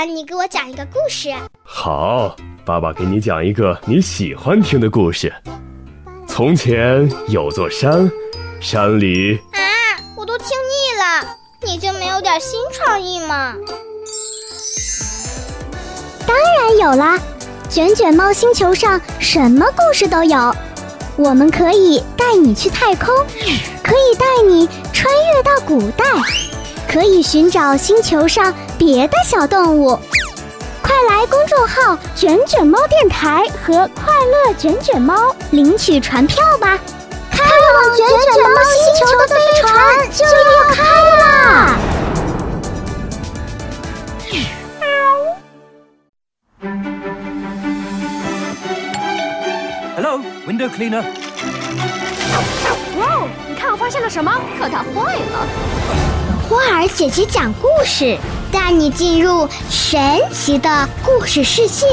你给我讲一个故事。 好，爸爸给你讲一个你喜欢听的故事。从前有座山，山里…… 我都听腻了，你就没有点新创意吗？ 当然有啦，卷卷猫星球上什么故事都有。我们可以带你去太空，可以带你穿越到古代，可以寻找星球上别的小动物。快来公众号卷卷猫电台和快乐卷卷猫领取船票吧，开往卷卷猫星球的飞船就要开啦 ！Hello, window cleaner. 哇，你看我发现了什么？可它坏了。 花儿姐姐讲故事，带你进入神奇的故事世界。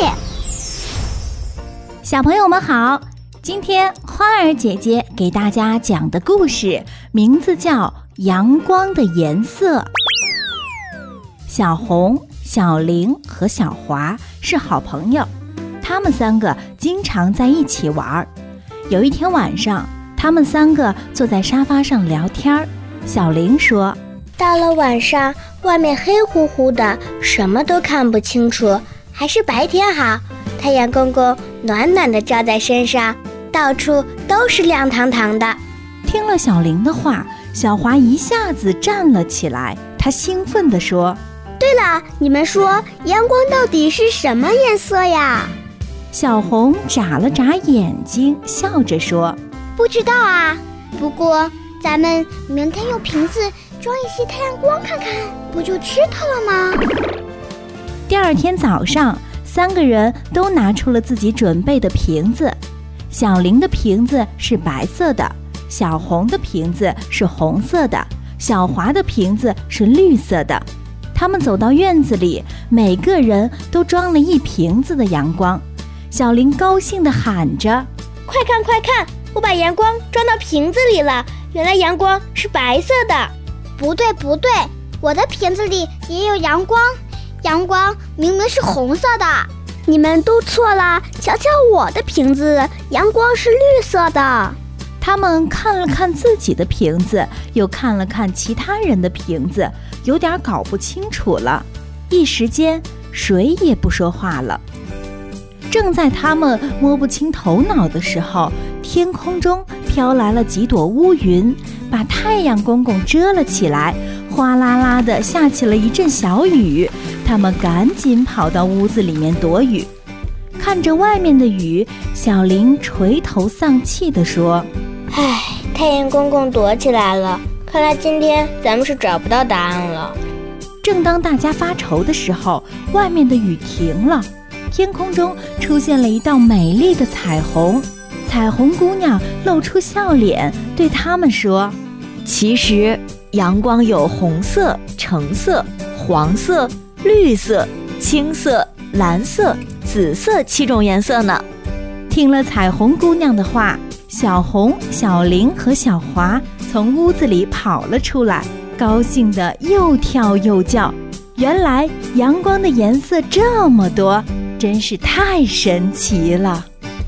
小朋友们好，今天花儿姐姐给大家讲的故事名字叫《阳光的颜色》。小红、小玲和小华是好朋友，他们三个经常在一起玩。有一天晚上，他们三个坐在沙发上聊天。小玲说， 到了晚上，外面黑乎乎的，什么都看不清楚，还是白天好，太阳公公暖暖的照在身上，到处都是亮堂堂的。 听了小玲的话，小华一下子站了起来，她兴奋地说， 对了，你们说阳光到底是什么颜色呀？ 小红眨了眨眼睛，笑着说， 不知道啊，不过咱们明天用瓶子装一些太阳光看看，不就知道了吗？ 第二天早上，三个人都拿出了自己准备的瓶子。小玲的瓶子是白色的，小红的瓶子是红色的，小华的瓶子是绿色的。他们走到院子里，每个人都装了一瓶子的阳光。小玲高兴地喊着， 快看快看，我把阳光装到瓶子里了，原来阳光是白色的。不对，我的瓶子里也有阳光，阳光明明是红色的。 你们都错了，瞧瞧我的瓶子，阳光是绿色的。 他们看了看自己的瓶子，又看了看其他人的瓶子，有点搞不清楚了。一时间，谁也不说话了。正在他们摸不清头脑的时候，天空中飘来了几朵乌云，把太阳公公遮了起来，哗啦啦地下起了一阵小雨。他们赶紧跑到屋子里面躲雨。看着外面的雨，小玲垂头丧气地说， 太阳公公躲起来了，看来今天咱们是找不到答案了。 正当大家发愁的时候，外面的雨停了，天空中出现了一道美丽的彩虹。彩虹姑娘露出笑脸，对他们说， 其实阳光有红色、橙色、黄色、绿色、青色、蓝色、紫色7种颜色呢。 听了彩虹姑娘的话，小红、小玲和小华从屋子里跑了出来，高兴地又跳又叫。原来阳光的颜色这么多，真是太神奇了。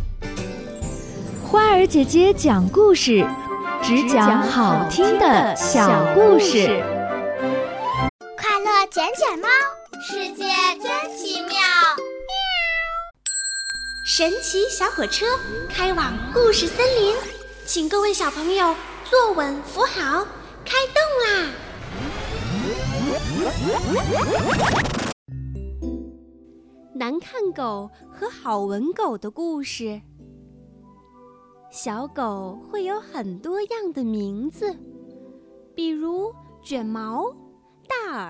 花儿姐姐讲故事，只讲好听的小故事。 快乐卷卷猫，世界真奇妙。神奇小火车开往故事森林，请各位小朋友坐稳扶好，开动啦！ 难看狗和好闻狗的故事。小狗会有很多样的名字，比如卷毛、大耳、